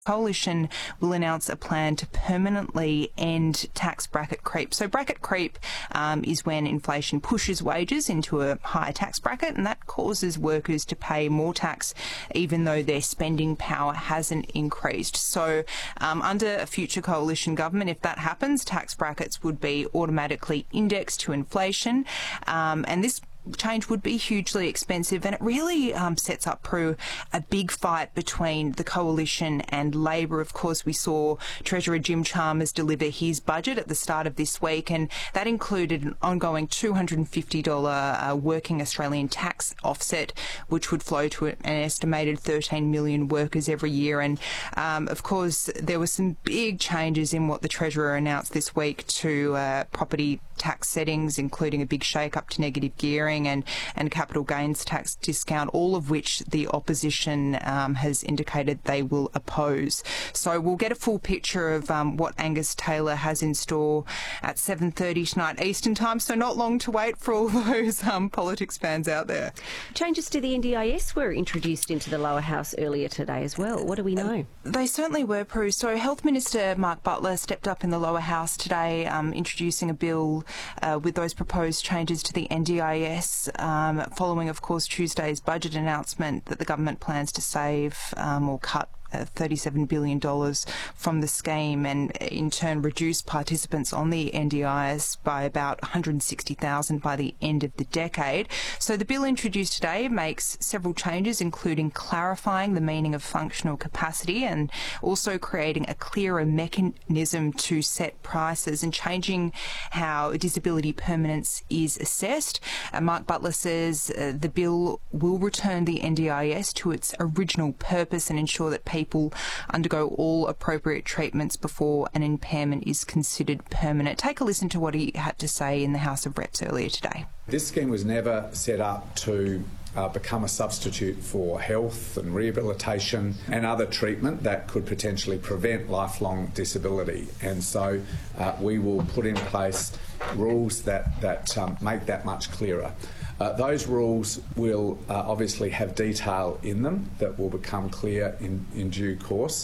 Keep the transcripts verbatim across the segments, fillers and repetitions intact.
Coalition will announce a plan to permanently end tax bracket creep. So bracket creep um, is when inflation pushes wages into a higher tax bracket, and that causes workers to pay more tax even though their spending power hasn't increased. So um, under a future coalition government, if that happens, tax brackets would be automatically indexed to inflation, um, and this change would be hugely expensive, and it really um, sets up, Prue, a big fight between the coalition and Labor. Of course, we saw Treasurer Jim Chalmers deliver his budget at the start of this week, and that included an ongoing two hundred fifty dollars uh, working Australian tax offset, which would flow to an estimated thirteen million workers every year. And um, of course, there were some big changes in what the Treasurer announced this week to uh, property tax settings, including a big shake-up to negative gearing and, and capital gains tax discount, all of which the opposition um, has indicated they will oppose. So we'll get a full picture of um, what Angus Taylor has in store at seven thirty tonight Eastern Time, so not long to wait for all those um, politics fans out there. Changes to the N D I S were introduced into the lower house earlier today as well. What do we know? Uh, they certainly were, Prue. So Health Minister Mark Butler stepped up in the lower house today, um, introducing a bill uh, with those proposed changes to the N D I S. Um, following, of course, Tuesday's budget announcement that the government plans to save um, or cut Uh, thirty-seven billion dollars from the scheme, and in turn reduce participants on the N D I S by about one hundred sixty thousand by the end of the decade. So the bill introduced today makes several changes, including clarifying the meaning of functional capacity and also creating a clearer mechanism to set prices and changing how disability permanence is assessed. Uh, Mark Butler says uh, the bill will return the N D I S to its original purpose and ensure that people People undergo all appropriate treatments before an impairment is considered permanent. Take a listen to what he had to say in the House of Reps earlier today. This scheme was never set up to uh, become a substitute for health and rehabilitation and other treatment that could potentially prevent lifelong disability. And so uh, we will put in place rules that, that um, make that much clearer. Uh, those rules will uh, obviously have detail in them that will become clear in, in due course.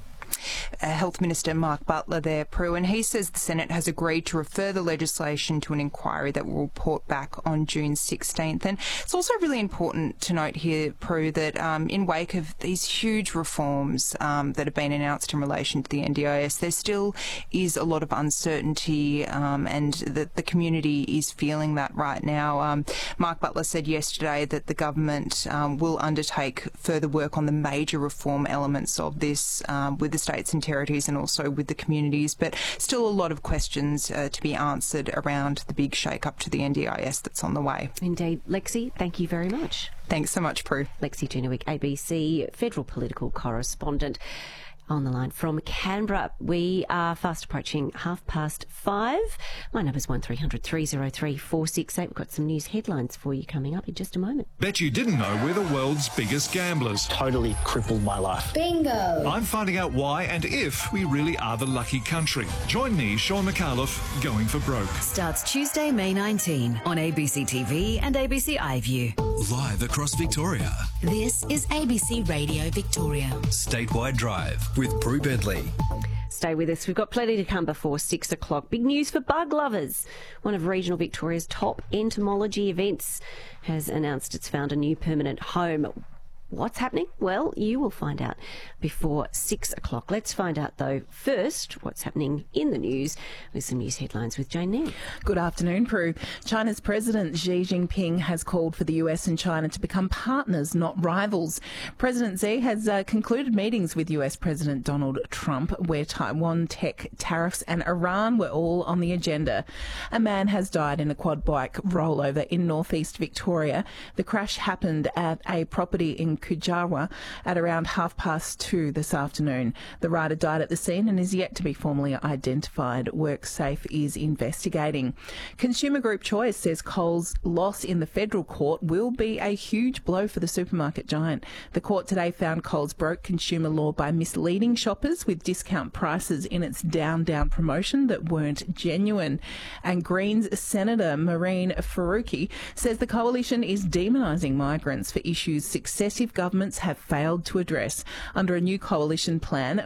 Uh, Health Minister Mark Butler there, Prue, and he says the Senate has agreed to refer the legislation to an inquiry that will report back on June sixteenth. And it's also really important to note here, Prue, that um, in wake of these huge reforms um, that have been announced in relation to the N D I S, there still is a lot of uncertainty um, and that the community is feeling that right now. Um, Mark Butler said yesterday that the government um, will undertake further work on the major reform elements of this um, with the states and territories and also with the communities, but still a lot of questions uh, to be answered around the big shake-up to the N D I S that's on the way. Indeed. Lexi, thank you very much. Thanks so much, Prue. Lexi Tunawik, A B C federal political correspondent. On the line from Canberra. We are fast approaching half past five. My number's one three hundred three oh three four six eight. We've got some news headlines for you coming up in just a moment. Bet you didn't know we're the world's biggest gamblers. Totally crippled my life. Bingo! I'm finding out why and if we really are the lucky country. Join me, Sean McAuliffe, Going for Broke. Starts Tuesday, May nineteenth on A B C T V and A B C iView. Live across Victoria. This is A B C Radio Victoria. Statewide Drive with Prue Bedley. Stay with us. We've got plenty to come before six o'clock. Big news for bug lovers. One of regional Victoria's top entomology events has announced it's found a new permanent home. What's happening? Well, you will find out before six o'clock. Let's find out, though, first what's happening in the news with some news headlines with Jane Nairn. Good afternoon, Prue. China's President Xi Jinping has called for the U S and China to become partners, not rivals. President Xi has uh, concluded meetings with U S President Donald Trump, where Taiwan tech tariffs and Iran were all on the agenda. A man has died in a quad bike rollover in northeast Victoria. The crash happened at a property in Kujawa at around half past two this afternoon. The rider died at the scene and is yet to be formally identified. WorkSafe is investigating. Consumer Group Choice says Coles' loss in the federal court will be a huge blow for the supermarket giant. The court today found Coles broke consumer law by misleading shoppers with discount prices in its Down Down promotion that weren't genuine. And Greens Senator Maureen Faruqi says the coalition is demonising migrants for issues successive governments have failed to address. Under a new coalition plan,